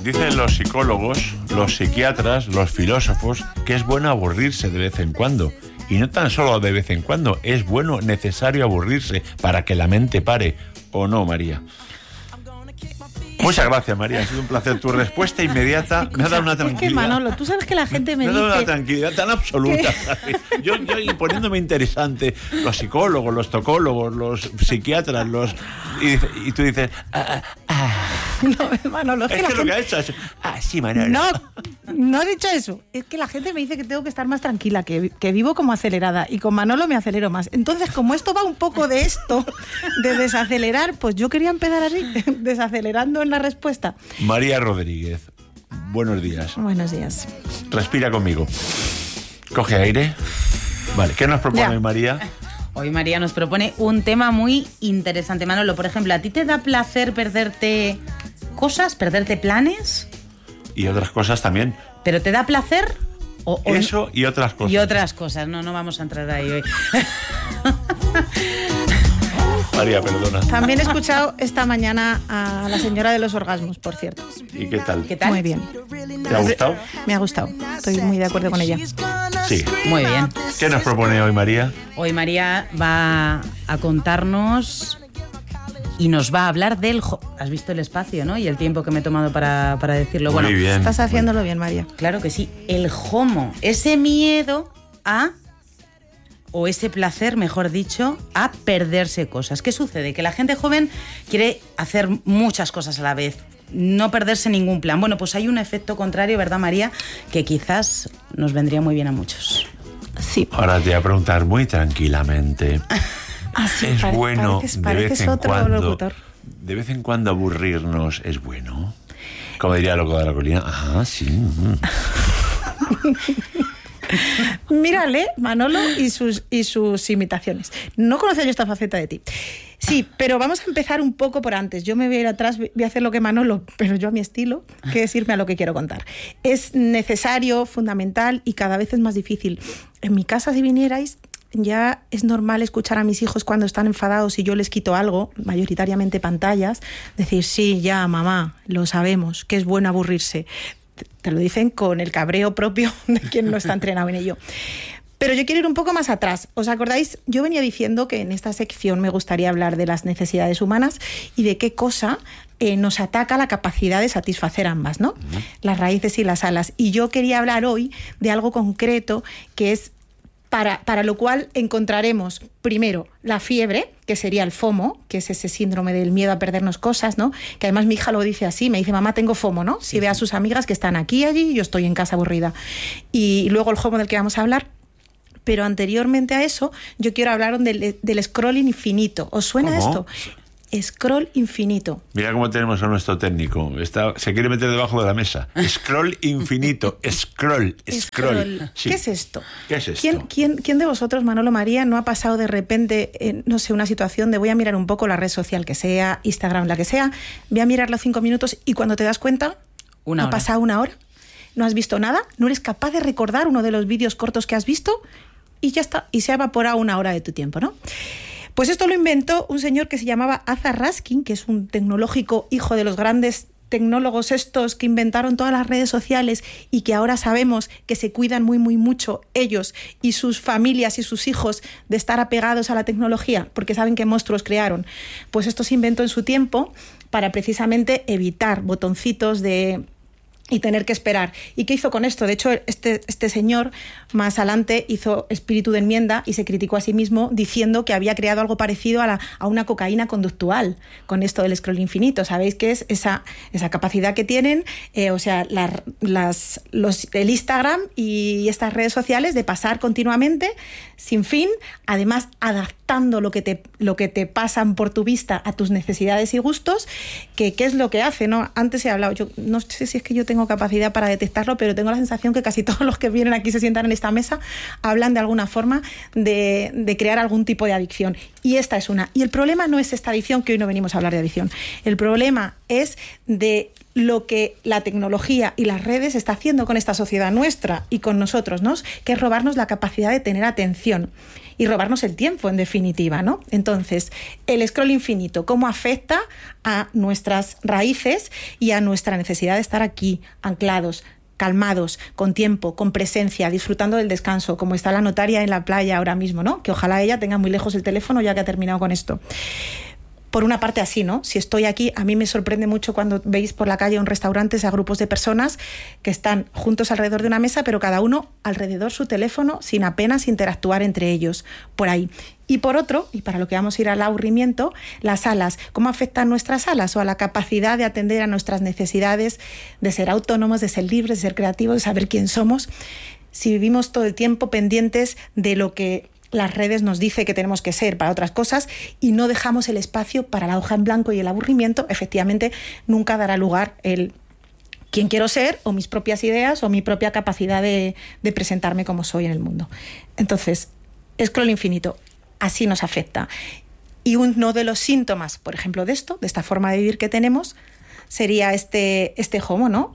Dicen los psicólogos, los psiquiatras, los filósofos, que es bueno aburrirse de vez en cuando. Y no tan solo de vez en cuando, es bueno, necesario aburrirse para que la mente pare. ¿O no, María? Muchas gracias, María. Ha sido un placer. Tu respuesta inmediata me ha dado una tranquilidad. Es que, Manolo, tú sabes que la gente me dice... Me ha dado una tranquilidad tan absoluta. Yo y poniéndome interesante, los psicólogos, los tocólogos, los psiquiatras, y tú dices... No, Manolo, es que lo que ha hecho es... sí, Manolo. No he dicho eso. Es que la gente me dice que tengo que estar más tranquila, que vivo como acelerada, y con Manolo me acelero más. Entonces, como esto va un poco de esto, de desacelerar, pues yo quería empezar así, desacelerando en la respuesta. María Rodríguez, buenos días. Buenos días. Respira conmigo. Coge aire. Vale, ¿qué nos propone María? Hoy María nos propone un tema muy interesante. Manolo, por ejemplo, ¿a ti te da placer perderte cosas, perderte planes? Y otras cosas también. ¿Pero te da placer? Eso y otras cosas. Y otras cosas, no vamos a entrar ahí hoy. María, perdona. También he escuchado esta mañana a la señora de los orgasmos, por cierto. ¿Y qué tal? ¿Qué tal? Muy bien. ¿Te ha gustado? Me ha gustado. Estoy muy de acuerdo con ella. Sí. Muy bien. ¿Qué nos propone hoy María? Hoy María va a contarnos y nos va a hablar del... Has visto el espacio, ¿no? Y el tiempo que me he tomado para decirlo. Muy bueno, bien. Estás haciéndolo bien, María. Claro que sí. El JOMO, ese miedo a... o ese placer, mejor dicho, a perderse cosas. ¿Qué sucede? Que la gente joven quiere hacer muchas cosas a la vez, no perderse ningún plan. Bueno, pues hay un efecto contrario, ¿verdad, María? Que quizás nos vendría muy bien a muchos. Sí. Ahora te voy a preguntar muy tranquilamente. Sí, ¿Es bueno de vez en cuando aburrirnos? ¿Es bueno? Como diría Loco de la Colina. Ajá, sí. Mírale, Manolo, y sus imitaciones. No conocía yo esta faceta de ti. Sí, pero vamos a empezar un poco por antes. Yo me voy a ir atrás, voy a hacer lo que Manolo, pero yo a mi estilo, que es irme a lo que quiero contar. Es necesario, fundamental y cada vez es más difícil. En mi casa, si vinierais, ya es normal escuchar a mis hijos cuando están enfadados y yo les quito algo, mayoritariamente pantallas, decir, sí, ya, mamá, lo sabemos, que es bueno aburrirse. Te lo dicen con el cabreo propio de quien no está entrenado en ello. Pero yo quiero ir un poco más atrás. ¿Os acordáis? Yo venía diciendo que en esta sección me gustaría hablar de las necesidades humanas y de qué cosa nos ataca la capacidad de satisfacer ambas, ¿no? Las raíces y las alas. Y yo quería hablar hoy de algo concreto que es para lo cual encontraremos primero la fiebre, que sería el FOMO, que es ese síndrome del miedo a perdernos cosas, ¿no? Que además mi hija lo dice así, me dice, mamá, tengo FOMO, ¿no? Si ve a sus amigas que están aquí, allí, yo estoy en casa aburrida. Y luego el FOMO del que vamos a hablar. Pero anteriormente a eso, yo quiero hablar del scrolling infinito. ¿Os suena esto? Scroll infinito. Mira cómo tenemos a nuestro técnico. Se quiere meter debajo de la mesa. Scroll infinito. Scroll. Sí. ¿Qué es esto? ¿Qué es esto? ¿Quién de vosotros, Manolo, María, no ha pasado de repente, no sé, una situación de voy a mirar un poco la red social que sea, Instagram, la que sea, voy a mirarlo 5 minutos y cuando te das cuenta, ha pasado 1 hora, no has visto nada, no eres capaz de recordar uno de los vídeos cortos que has visto y ya está, y se ha evaporado 1 hora de tu tiempo, ¿no? Pues esto lo inventó un señor que se llamaba Asa Raskin, que es un tecnológico hijo de los grandes tecnólogos estos que inventaron todas las redes sociales y que ahora sabemos que se cuidan muy, muy mucho ellos y sus familias y sus hijos de estar apegados a la tecnología porque saben qué monstruos crearon. Pues esto se inventó en su tiempo para precisamente evitar botoncitos y tener que esperar. ¿Y qué hizo con esto? De hecho, este señor más adelante hizo espíritu de enmienda y se criticó a sí mismo diciendo que había creado algo parecido a una cocaína conductual con esto del scroll infinito. ¿Sabéis qué es esa capacidad que tienen? O sea, el Instagram y estas redes sociales de pasar continuamente sin fin, además adaptando lo que te pasan por tu vista a tus necesidades y gustos, que ¿qué es lo que hace? ¿No? Antes he hablado, yo no sé si es que yo tengo capacidad para detectarlo, pero tengo la sensación que casi todos los que vienen aquí se sientan en esta mesa hablan de alguna forma de crear algún tipo de adicción. Y esta es una. Y el problema no es esta adicción, que hoy no venimos a hablar de adicción. El problema es de lo que la tecnología y las redes está haciendo con esta sociedad nuestra y con nosotros, ¿no? Que es robarnos la capacidad de tener atención. y robarnos el tiempo, en definitiva, ¿no? Entonces, el scroll infinito, ¿cómo afecta a nuestras raíces y a nuestra necesidad de estar aquí, anclados, calmados, con tiempo, con presencia, disfrutando del descanso, como está la notaria en la playa ahora mismo, ¿no? Que ojalá ella tenga muy lejos el teléfono ya que ha terminado con esto. Por una parte así, ¿no? Si estoy aquí, a mí me sorprende mucho cuando veis por la calle o en restaurantes a grupos de personas que están juntos alrededor de una mesa, pero cada uno alrededor su teléfono, sin apenas interactuar entre ellos, por ahí. Y por otro, y para lo que vamos a ir al aburrimiento, las alas. ¿Cómo afectan nuestras alas o a la capacidad de atender a nuestras necesidades, de ser autónomos, de ser libres, de ser creativos, de saber quién somos? Si vivimos todo el tiempo pendientes de lo que las redes nos dice que tenemos que ser para otras cosas y no dejamos el espacio para la hoja en blanco y el aburrimiento, efectivamente nunca dará lugar el quién quiero ser o mis propias ideas o mi propia capacidad de presentarme como soy en el mundo. Entonces, scroll infinito, así nos afecta. Y uno de los síntomas, por ejemplo, de esta forma de vivir que tenemos, sería este FOMO, ¿no?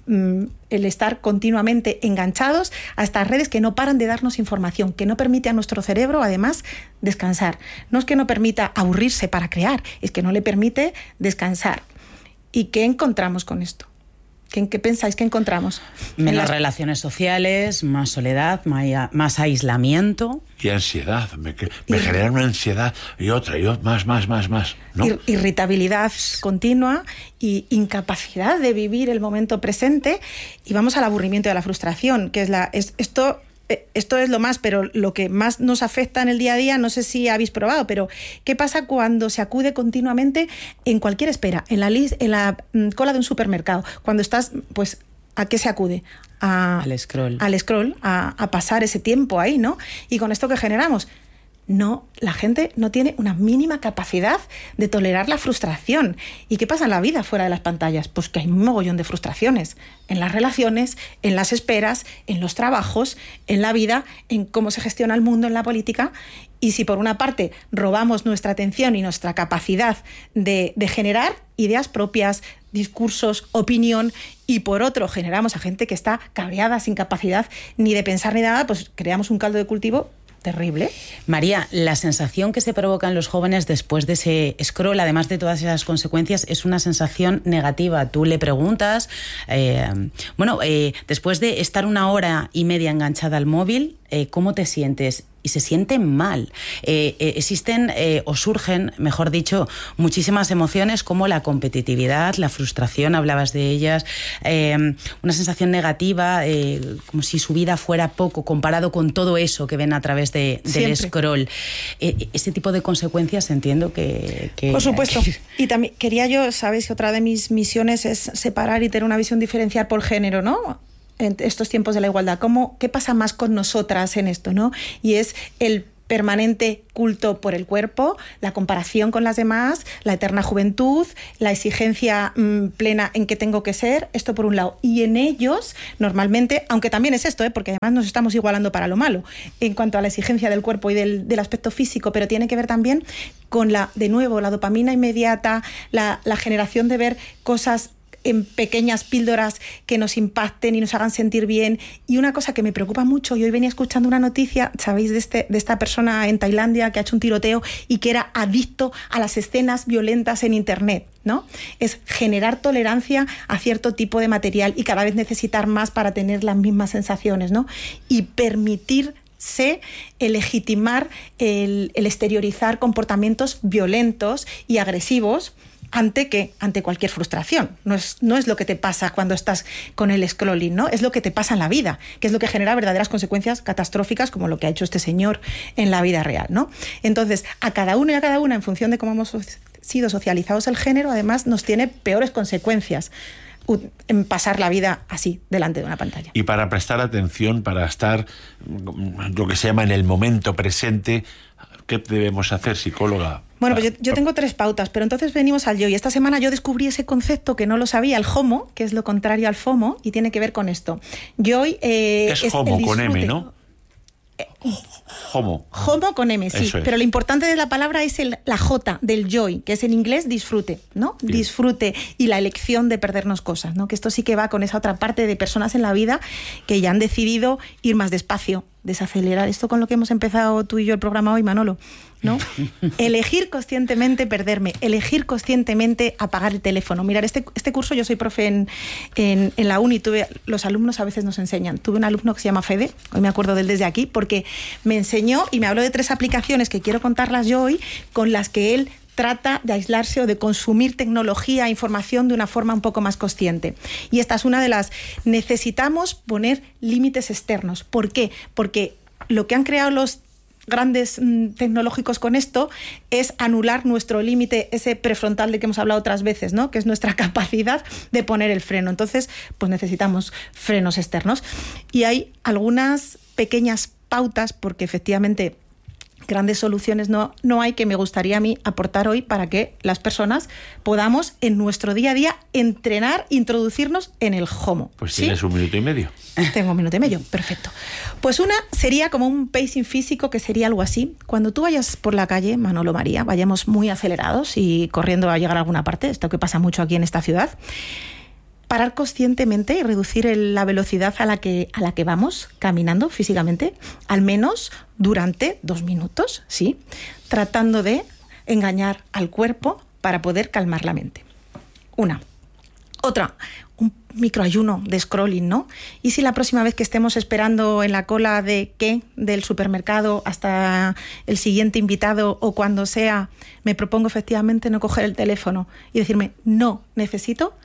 El estar continuamente enganchados a estas redes que no paran de darnos información, que no permite a nuestro cerebro, además, descansar. No es que no permita aburrirse para crear, es que no le permite descansar. ¿Y qué encontramos con esto? ¿Qué pensáis que encontramos? Menos relaciones sociales, más soledad, más aislamiento. Y ansiedad. Me genera una ansiedad y otra, más, ¿no? Irritabilidad continua y incapacidad de vivir el momento presente. Y vamos al aburrimiento y a la frustración, que es esto es lo más, pero lo que más nos afecta en el día a día, no sé si habéis probado, pero ¿qué pasa cuando se acude continuamente en cualquier espera, en la cola de un supermercado? Cuando estás, pues, ¿a qué se acude? Al scroll. Al scroll, a pasar ese tiempo ahí, ¿no? Y con esto que generamos, no, la gente no tiene una mínima capacidad de tolerar la frustración. ¿Y qué pasa en la vida fuera de las pantallas? Pues que hay un mogollón de frustraciones en las relaciones, en las esperas, en los trabajos, en la vida, en cómo se gestiona el mundo, en la política. Y si por una parte robamos nuestra atención y nuestra capacidad de generar ideas propias, discursos, opinión, y por otro generamos a gente que está cabreada, sin capacidad ni de pensar ni nada, pues creamos un caldo de cultivo terrible. María, la sensación que se provoca en los jóvenes después de ese scroll, además de todas esas consecuencias, es una sensación negativa. Tú le preguntas, después de estar 1 hora y media enganchada al móvil, ¿cómo te sientes? Y se sienten mal. Existen o surgen, mejor dicho, muchísimas emociones como la competitividad, la frustración, hablabas de ellas, una sensación negativa, como si su vida fuera poco comparado con todo eso que ven a través del scroll. Ese tipo de consecuencias entiendo que... Por supuesto. Y también quería yo, sabes, que otra de mis misiones es separar y tener una visión diferencial por género, ¿no? En estos tiempos de la igualdad, ¿qué pasa más con nosotras en esto, ¿no? Y es el permanente culto por el cuerpo, la comparación con las demás, la eterna juventud, la exigencia plena en qué tengo que ser, esto por un lado. Y en ellos, normalmente, aunque también es esto, porque además nos estamos igualando para lo malo, en cuanto a la exigencia del cuerpo y del aspecto físico, pero tiene que ver también con la dopamina inmediata, la generación de ver cosas en pequeñas píldoras que nos impacten y nos hagan sentir bien. Y una cosa que me preocupa mucho, y hoy venía escuchando una noticia, ¿sabéis? De esta persona en Tailandia que ha hecho un tiroteo y que era adicto a las escenas violentas en Internet, ¿no? Es generar tolerancia a cierto tipo de material y cada vez necesitar más para tener las mismas sensaciones, ¿no? Y permitirse legitimar el exteriorizar comportamientos violentos y agresivos ante cualquier frustración. No es lo que te pasa cuando estás con el scrolling, ¿no? Es lo que te pasa en la vida, que es lo que genera verdaderas consecuencias catastróficas como lo que ha hecho este señor en la vida real, ¿no? Entonces, a cada uno y a cada una, en función de cómo hemos sido socializados el género, además nos tiene peores consecuencias en pasar la vida así, delante de una pantalla. Y para prestar atención, para estar, lo que se llama en el momento presente, ¿qué debemos hacer, psicóloga? Bueno, pues yo tengo 3 pautas, pero entonces venimos al Joy. Esta semana yo descubrí ese concepto que no lo sabía, el HOMO, que es lo contrario al FOMO, y tiene que ver con esto. Joy es HOMO con M, ¿no? HOMO con M, sí. Pero lo importante de la palabra es la J del joy, que es en inglés disfrute, ¿no? Bien. Disfrute y la elección de perdernos cosas, ¿no? Que esto sí que va con esa otra parte de personas en la vida que ya han decidido ir más despacio, desacelerar. Esto con lo que hemos empezado tú y yo el programa hoy, Manolo, ¿no? Elegir conscientemente perderme, elegir conscientemente apagar el teléfono. Mirar, este curso, yo soy profe en la uni, los alumnos a veces nos enseñan. Tuve un alumno que se llama Fede, hoy me acuerdo de él desde aquí, porque me enseñó y me habló de 3 aplicaciones que quiero contarlas yo hoy, con las que él trata de aislarse o de consumir tecnología e información de una forma un poco más consciente. Y esta es una de las... Necesitamos poner límites externos. ¿Por qué? Porque lo que han creado los grandes tecnológicos con esto es anular nuestro límite, ese prefrontal de que hemos hablado otras veces, ¿no? Que es nuestra capacidad de poner el freno. Entonces, pues necesitamos frenos externos. Y hay algunas pequeñas pautas, porque efectivamente grandes soluciones no hay, que me gustaría a mí aportar hoy para que las personas podamos en nuestro día a día entrenar, introducirnos en el HOMO. Pues ¿sí? Tienes 1 minuto y medio. Tengo 1 minuto y medio, perfecto. Pues una sería como un pacing físico, que sería algo así. Cuando tú vayas por la calle, Manolo, María, vayamos muy acelerados y corriendo a llegar a alguna parte, esto que pasa mucho aquí en esta ciudad, parar conscientemente y reducir la velocidad a la que vamos caminando físicamente, al menos durante 2 minutos, ¿sí? Tratando de engañar al cuerpo para poder calmar la mente. Una. Otra, un microayuno de scrolling, ¿no? Y si la próxima vez que estemos esperando en la cola del supermercado hasta el siguiente invitado o cuando sea, me propongo efectivamente no coger el teléfono y decirme, no, necesito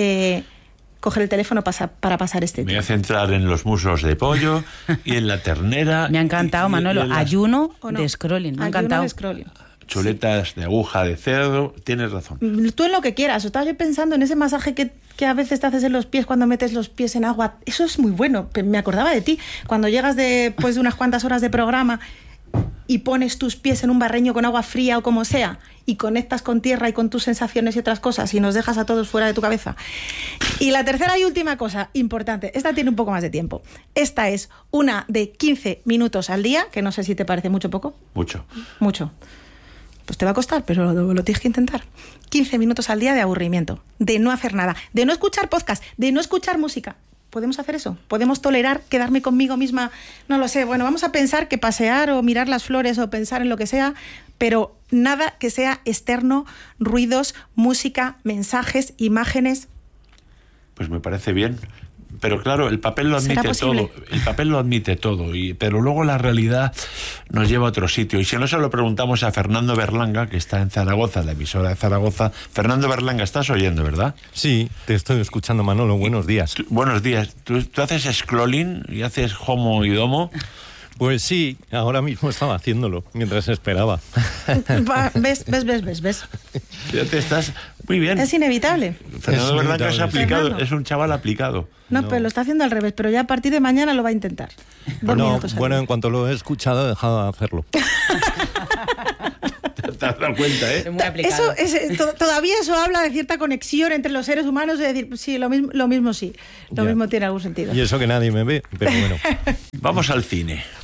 coger el teléfono para pasar este tiempo. Me voy a centrar en los muslos de pollo y en la ternera. Me ha encantado, Manolo. Ayuno de scrolling. Me ha encantado. De scrolling. Chuletas de aguja de cerdo. Tienes razón. Tú en lo que quieras. Estaba yo pensando en ese masaje que a veces te haces en los pies cuando metes los pies en agua. Eso es muy bueno. Me acordaba de ti. Cuando llegas después de unas cuantas horas de programa y pones tus pies en un barreño con agua fría o como sea, y conectas con tierra y con tus sensaciones y otras cosas, y nos dejas a todos fuera de tu cabeza. Y la tercera y última cosa importante, esta tiene un poco más de tiempo. Esta es una de 15 minutos al día, que no sé si te parece mucho o poco. Mucho. Pues te va a costar, pero lo tienes que intentar. 15 minutos al día de aburrimiento, de no hacer nada, de no escuchar podcast, de no escuchar música. ¿Podemos hacer eso? ¿Podemos tolerar quedarme conmigo misma? No lo sé. Bueno, vamos a pensar que pasear o mirar las flores o pensar en lo que sea, pero nada que sea externo, ruidos, música, mensajes, imágenes. Pues me parece bien. Pero claro, el papel lo admite todo. El papel lo admite todo. Pero luego la realidad nos lleva a otro sitio. Y si no se lo preguntamos a Fernando Berlanga, que está en Zaragoza, la emisora de Zaragoza. Fernando Berlanga, estás oyendo, ¿verdad? Sí, te estoy escuchando, Manolo. Buenos días. Buenos días. ¿Tú haces scrolling y haces homo y domo? Pues sí, ahora mismo estaba haciéndolo mientras esperaba. ¿Ves? Fíjate, estás muy bien. Es inevitable. Fernando Berlanga es aplicado, es un chaval aplicado. No, pero lo está haciendo al revés, pero ya a partir de mañana lo va a intentar. Bueno, en cuanto lo he escuchado, he dejado de hacerlo. Te has dado cuenta, ¿eh? Es muy aplicado. Todavía eso habla de cierta conexión entre los seres humanos, de decir, sí, lo mismo sí. Lo mismo tiene algún sentido. Y eso que nadie me ve, pero bueno. Vamos al cine.